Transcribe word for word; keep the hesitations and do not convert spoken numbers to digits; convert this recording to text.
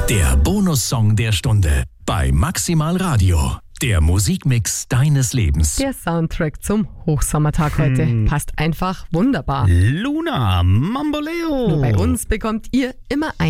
Der Bonussong der Stunde bei Maximal Radio. Der Musikmix deines Lebens. Der Soundtrack zum Hochsommertag heute Hm. passt einfach wunderbar. Luna, Mamboleo. Nur bei uns bekommt ihr immer ein